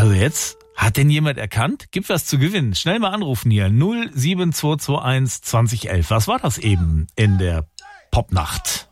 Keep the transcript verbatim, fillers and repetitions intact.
Also jetzt, hat denn jemand erkannt? Gibt was zu gewinnen. Schnell mal anrufen hier. null sieben zwei zwei eins zwanzig elf. Was war das eben in der Popnacht?